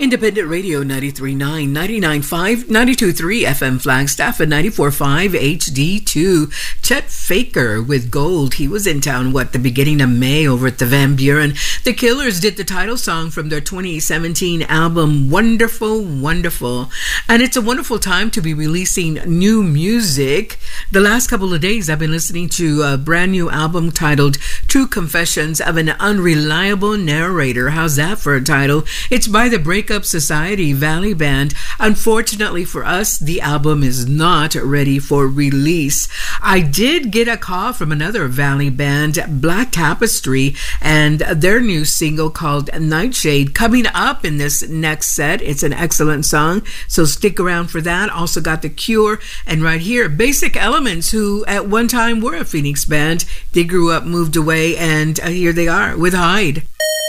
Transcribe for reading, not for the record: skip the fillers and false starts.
Independent Radio 93.9, 99.5, 92.3 FM Flagstaff and 94.5 HD2. Chet Faker with Gold. He was in town, the beginning of May over at the Van Buren. The Killers did the title song from their 2017 album, Wonderful, Wonderful. And it's a wonderful time to be releasing new music. The last couple of days, I've been listening to a brand new album titled True Confessions of an Unreliable Narrator. How's that for a title? It's by the Breakup Society Valley Band. Unfortunately for us, the album is not ready for release. I did get a call from another Valley band, Black Tapestry, and their new single called Nightshade coming up in this next set. It's an excellent song, so stick around for that. Also got The Cure, and right here, Basic Elements, who at one time were a Phoenix band. They grew up, moved away, and here they are with Hide.